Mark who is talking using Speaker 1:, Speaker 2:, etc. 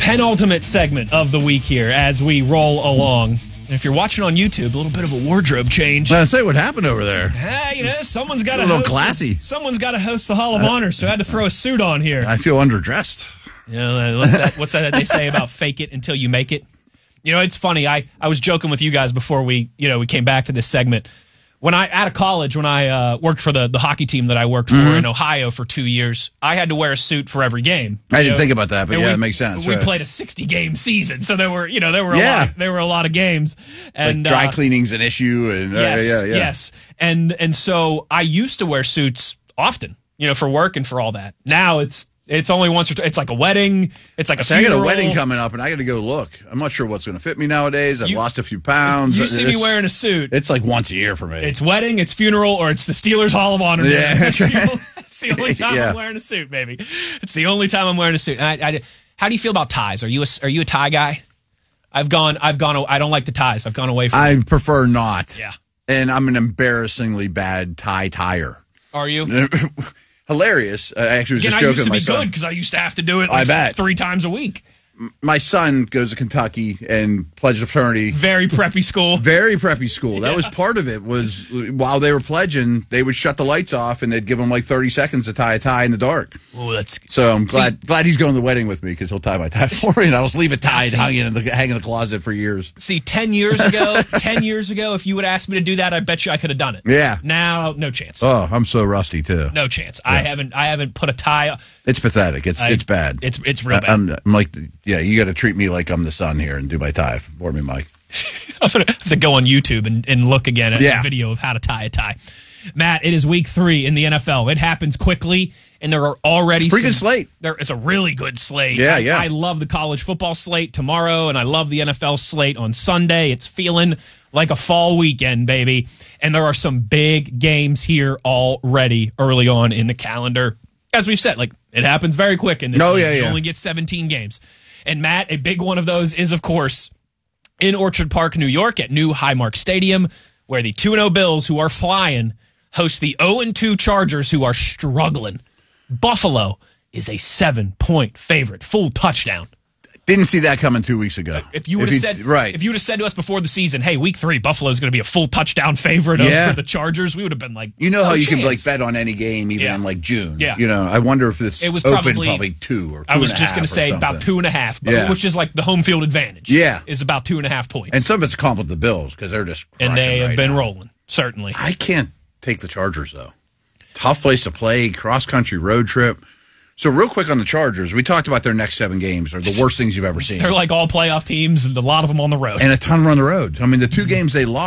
Speaker 1: penultimate segment of the week here as we roll along. And if you're watching on YouTube, a little bit of a wardrobe change.
Speaker 2: I say, what happened over there?
Speaker 1: Someone's got to
Speaker 2: host. A little classy.
Speaker 1: Someone's got to host the Hall of Honor, so I had to throw a suit on here.
Speaker 2: I feel underdressed.
Speaker 1: What's that they say about fake it until you make it? It's funny. I was joking with you guys before we came back to this segment. Out of college, when I worked for the hockey team that I worked for in Ohio for 2 years, I had to wear a suit for every game.
Speaker 2: I didn't think about that, but it makes sense.
Speaker 1: We played a 60-game season, so there were a lot of games. And
Speaker 2: like dry cleaning's an issue, and
Speaker 1: yes. And so I used to wear suits often, for work and for all that. Now it's only once or twice. It's like a wedding. It's like a funeral.
Speaker 2: I got a wedding coming up, and I got to go look. I'm not sure what's going to fit me nowadays. I've lost a few pounds.
Speaker 1: You see me wearing a suit.
Speaker 2: It's like once a year for me.
Speaker 1: It's wedding, it's funeral, or it's the Steelers Hall of Honor.
Speaker 2: Yeah,
Speaker 1: it's the only time I'm wearing a suit, baby. It's the only time I'm wearing a suit. How do you feel about ties? Are you a tie guy? I don't like the ties. I've gone away from
Speaker 2: I prefer not.
Speaker 1: Yeah.
Speaker 2: And I'm an embarrassingly bad tie-tier.
Speaker 1: Are you?
Speaker 2: Hilarious. I actually was just joking with my son.
Speaker 1: I used to be good because I used to have to do it
Speaker 2: I bet.
Speaker 1: 3 times a week.
Speaker 2: My son goes to Kentucky and pledged a fraternity.
Speaker 1: Very preppy school.
Speaker 2: Very preppy school. That was part of it. Was while they were pledging, they would shut the lights off and they'd give them like 30 seconds to tie a tie in the dark.
Speaker 1: Oh,
Speaker 2: so I'm glad he's going to the wedding with me because he'll tie my tie for me and I'll just leave it tied, hanging in the closet for years.
Speaker 1: See, 10 years ago, if you would ask me to do that, I bet you I could have done it.
Speaker 2: Yeah.
Speaker 1: Now, no chance.
Speaker 2: Oh, I'm so rusty too.
Speaker 1: No chance.
Speaker 2: Yeah.
Speaker 1: I haven't put a tie.
Speaker 2: It's pathetic. It's bad.
Speaker 1: It's real bad.
Speaker 2: I'm like, you got to treat me like I'm the son here and do my tie for me, Mike.
Speaker 1: I'm going to have to go on YouTube and look again at a video of how to tie a tie. Matt, it is week 3 in the NFL. It happens quickly, and there are already
Speaker 2: pretty good slate.
Speaker 1: It's a really good slate.
Speaker 2: Yeah,
Speaker 1: I love the college football slate tomorrow, and I love the NFL slate on Sunday. It's feeling like a fall weekend, baby. And there are some big games here already early on in the calendar. As we've said, it happens very quick in this league. You only get 17 games. And Matt, a big one of those is, of course, in Orchard Park, New York, at New Highmark Stadium, where the 2-0 Bills, who are flying, host the 0-2 Chargers, who are struggling. Buffalo is a 7-point favorite, full touchdown.
Speaker 2: Didn't see that coming 2 weeks ago.
Speaker 1: If you would have said to us before the season, hey, week 3, Buffalo's going to be a full touchdown favorite over the Chargers, we would have been like,
Speaker 2: how you can bet on any game even in June.
Speaker 1: Yeah.
Speaker 2: I wonder if this
Speaker 1: it was
Speaker 2: opened probably 2 or 2.5.
Speaker 1: I was just going to say about 2.5, which is like the home field advantage.
Speaker 2: Yeah,
Speaker 1: is about 2.5 points.
Speaker 2: And some of it's a compliment to the Bills because they're just
Speaker 1: and they have been
Speaker 2: now.
Speaker 1: Rolling certainly.
Speaker 2: I can't take the Chargers though. Tough place to play, cross country road trip. So real quick on the Chargers, we talked about their next 7 games are the worst things you've ever seen.
Speaker 1: They're like all playoff teams, and a lot of them on the road.
Speaker 2: And a ton are on the road. I mean, the 2 games they lost.